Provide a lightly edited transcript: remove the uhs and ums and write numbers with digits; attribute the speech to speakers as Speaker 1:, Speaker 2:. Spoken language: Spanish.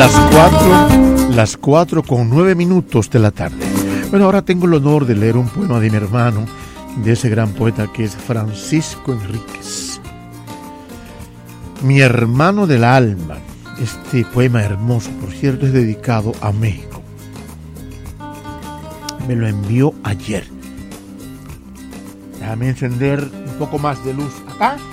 Speaker 1: Las 4:09 de la tarde. Bueno, ahora tengo el honor de leer un poema de mi hermano, de ese gran poeta que es Francisco Enríquez. Mi hermano del alma. Este poema hermoso, por cierto, es dedicado a México. Me lo envió ayer. Déjame encender un poco más de luz acá.